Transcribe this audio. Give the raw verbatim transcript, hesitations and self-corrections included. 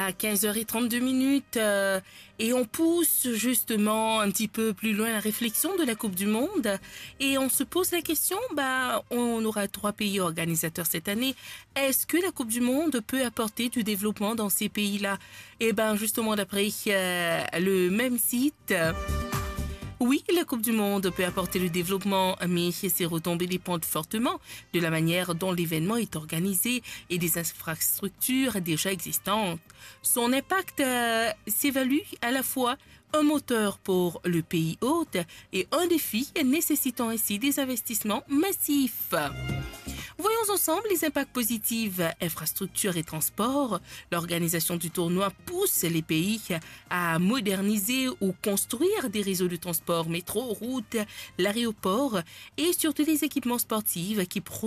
à quinze heures trente-deux minutes euh, et on pousse justement un petit peu plus loin la réflexion de la Coupe du Monde et on se pose la question, bah, on aura trois pays organisateurs cette année. Est-ce que la Coupe du Monde peut apporter du développement dans ces pays-là? Eh ben justement d'après euh, le même site... Oui, la Coupe du Monde peut apporter le développement, mais ses retombées dépendent fortement de la manière dont l'événement est organisé et des infrastructures déjà existantes. Son impact euh, s'évalue à la fois un moteur pour le pays hôte et un défi nécessitant ainsi des investissements massifs. Voyons ensemble les impacts positifs, infrastructures et transports. L'organisation du tournoi pousse les pays à moderniser ou construire des réseaux de transport, métro, routes, l'aéroport et surtout des équipements sportifs qui